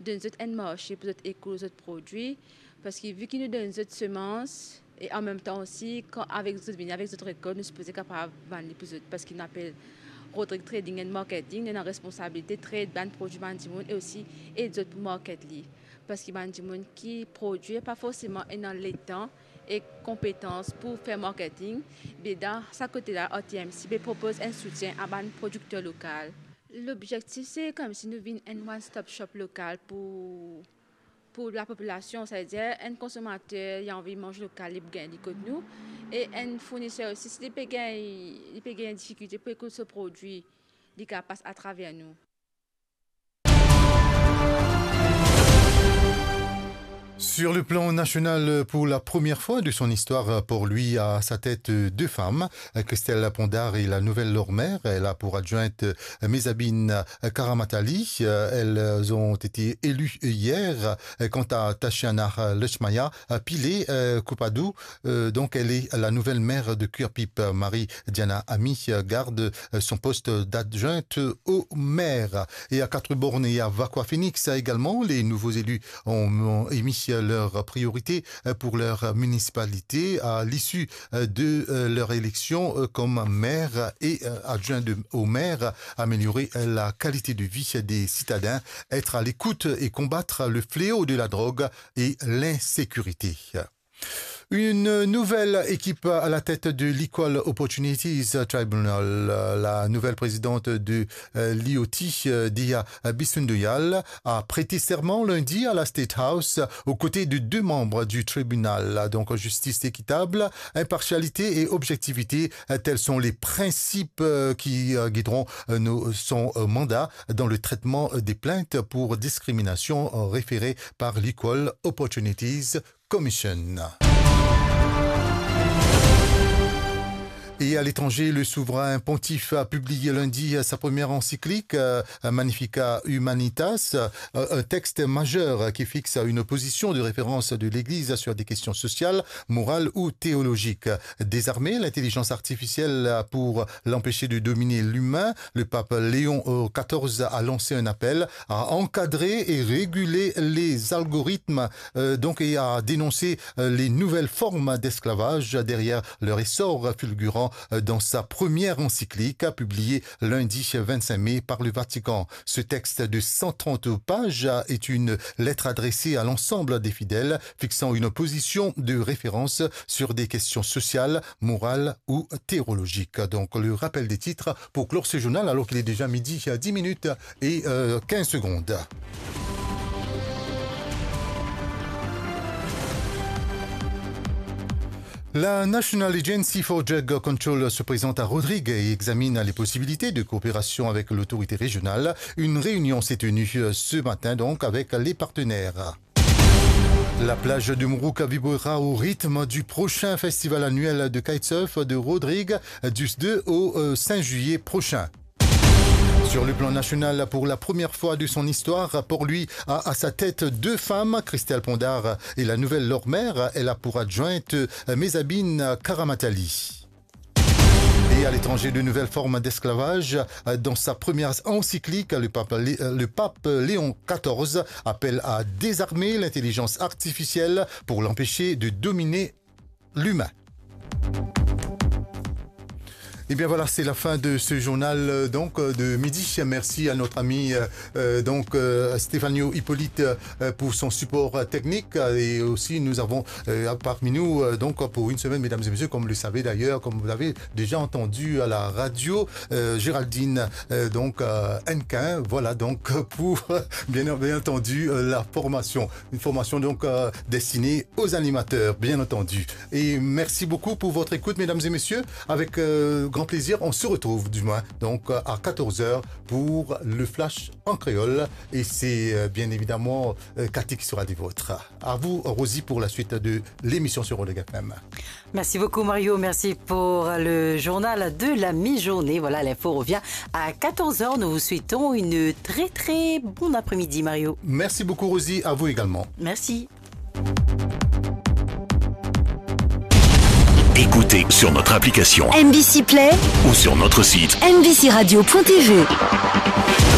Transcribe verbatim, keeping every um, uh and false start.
donne un marché pour notre éco, notre produits, parce que vu qu'ils nous donnent notre semences, et en même temps aussi, quand, avec notre avec notre récolte, nous sommes capables de vendre pour eux, parce qu'ils nous appellent Rodrigue Trading and Marketing, nous avons la responsabilité de trade, ban produits bandimoun et aussi et d'autres pour market li. Parce que bandimoun qui produit pas forcément dans les temps et compétences pour faire marketing, mais dans ce côté-là, A T M C B propose un soutien à ban producteurs locaux. L'objectif, c'est comme si nous vîmes un one-stop shop local pour, pour la population, c'est-à-dire un consommateur qui a envie de manger local, il gagne du côté nous, et un fournisseur aussi, si il peut gagner une difficulté pour que ce produit il passe à travers nous. Sur le plan national, pour la première fois de son histoire, pour lui, à sa tête deux femmes, Christelle Pondard et la nouvelle Lormer. Elle a pour adjointe Mesabine Karamatali. Elles ont été élues hier. Quant à Tashiana Lechmaya Pilé Koupadou, donc elle est la nouvelle maire de Cuirpip. Marie-Diana Ami garde son poste d'adjointe au maire. Et à Quatre-Bornes et à Vaqua Phoenix également, les nouveaux élus ont émis leurs priorités pour leur municipalité à l'issue de leur élection comme maire et adjoint au maire, améliorer la qualité de vie des citadins, être à l'écoute et combattre le fléau de la drogue et l'insécurité. Une nouvelle équipe à la tête de l'Equal Opportunities Tribunal. La nouvelle présidente de l'I O T, Dia Bissundoyal, a prêté serment lundi à la State House aux côtés de deux membres du tribunal. Donc, justice équitable, impartialité et objectivité, tels sont les principes qui guideront son mandat dans le traitement des plaintes pour discrimination référées par l'Equal Opportunities Commission. Et à l'étranger, le souverain pontife a publié lundi sa première encyclique, Magnificat Humanitas, un texte majeur qui fixe une position de référence de l'Église sur des questions sociales, morales ou théologiques. Désarmer l'intelligence artificielle pour l'empêcher de dominer l'humain, le pape Léon quatorze a lancé un appel à encadrer et réguler les algorithmes, donc, et à dénoncer les nouvelles formes d'esclavage derrière leur essor fulgurant dans sa première encyclique publiée lundi vingt-cinq mai par le Vatican. Ce texte de cent trente pages est une lettre adressée à l'ensemble des fidèles, fixant une position de référence sur des questions sociales, morales ou théologiques. Donc le rappel des titres pour clore ce journal alors qu'il est déjà midi à dix minutes et euh, quinze secondes. La National Agency for Drug Control se présente à Rodrigue et examine les possibilités de coopération avec l'autorité régionale. Une réunion s'est tenue ce matin donc avec les partenaires. La plage de Mourouka vibrera au rythme du prochain festival annuel de kitesurf de Rodrigue du deux au cinq juillet prochain. Sur le plan national, pour la première fois de son histoire, pour lui a à sa tête deux femmes, Christelle Pondard et la nouvelle Lormer. Elle a pour adjointe Mesabine Karamatali. Et à l'étranger, de nouvelles formes d'esclavage. Dans sa première encyclique, le pape, le pape Léon quatorze appelle à désarmer l'intelligence artificielle pour l'empêcher de dominer l'humain. Et bien voilà, c'est la fin de ce journal donc de midi. Merci à notre ami euh, donc euh, Stéphano Hippolyte euh, pour son support technique et aussi nous avons euh, parmi nous euh, donc pour une semaine, mesdames et messieurs, comme vous le savez d'ailleurs, comme vous l'avez déjà entendu à la radio, euh, Géraldine euh, donc euh, Henquin. Voilà donc pour bien, bien entendu euh, la formation, une formation donc euh, destinée aux animateurs, bien entendu. Et merci beaucoup pour votre écoute, mesdames et messieurs. Avec euh, grand plaisir, on se retrouve du moins donc à quatorze heures pour le flash en créole et c'est euh, bien évidemment euh, Cathy qui sera des vôtres. À vous Rosie pour la suite de l'émission sur Rodrigue F M. Merci beaucoup Mario, merci pour le journal de la mi-journée. Voilà, l'info revient à quatorze heures. Nous vous souhaitons une très très bonne après-midi Mario. Merci beaucoup Rosie, à vous également. Merci. Écoutez sur notre application M B C Play ou sur notre site m b c radio point t v.